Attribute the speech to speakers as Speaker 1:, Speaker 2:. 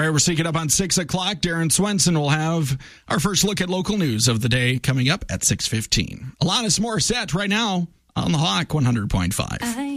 Speaker 1: right, we're syncing up on 6 o'clock. Darren Swenson will have our first look at local news of the day coming up at 6:15. Alanis Morissette right now on the Hawk 100.5.